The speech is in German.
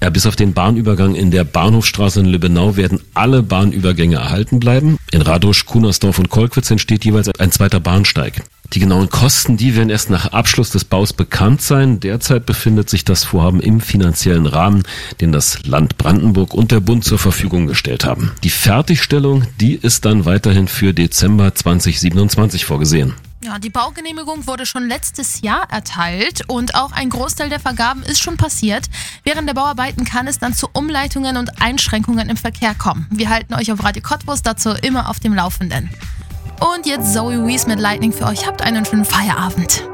Ja, bis auf den Bahnübergang in der Bahnhofstraße in Lübbenau werden alle Bahnübergänge erhalten bleiben. In Radosch, Kunersdorf und Kolkwitz entsteht jeweils ein zweiter Bahnsteig. Die genauen Kosten, die werden erst nach Abschluss des Baus bekannt sein. Derzeit befindet sich das Vorhaben im finanziellen Rahmen, den das Land Brandenburg und der Bund zur Verfügung gestellt haben. Die Fertigstellung, die ist dann weiterhin für Dezember 2027 vorgesehen. Ja, die Baugenehmigung wurde schon letztes Jahr erteilt und auch ein Großteil der Vergaben ist schon passiert. Während der Bauarbeiten kann es dann zu Umleitungen und Einschränkungen im Verkehr kommen. Wir halten euch auf Radio Cottbus dazu immer auf dem Laufenden. Und jetzt Zoe Wees mit Lightning für euch. Habt einen schönen Feierabend.